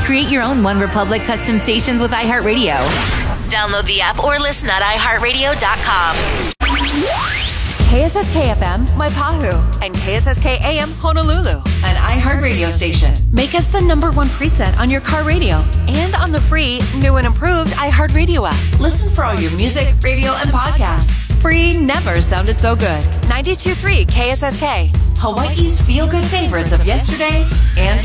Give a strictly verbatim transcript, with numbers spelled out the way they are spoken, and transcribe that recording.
Create your own One Republic custom stations with iHeartRadio. Download the app or listen at i heart radio dot com. K S S K F M, Waipahu, and K S S K A M, Honolulu, an iHeartRadio station. Make us the number one preset on your car radio and on the free, new and improved iHeartRadio app. Listen for all your music, radio, and podcasts. Free never sounded so good. ninety-two point three K S S K, Hawaii's feel-good favorites of yesterday and